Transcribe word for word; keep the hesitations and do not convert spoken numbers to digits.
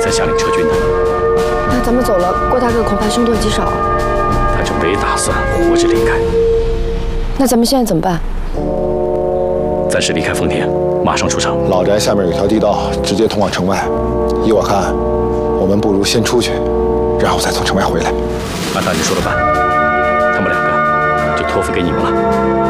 在下令撤军呢。 那咱们走了，郭大哥恐怕凶多吉少。 他就没打算活着离开。 那咱们现在怎么办？ 暂时离开丰田，马上出城。 老宅下面有条地道，直接通往城外。依我看，我们不如先出去，然后再从城外回来。 按照你说的办，他们两个就托付给你们了。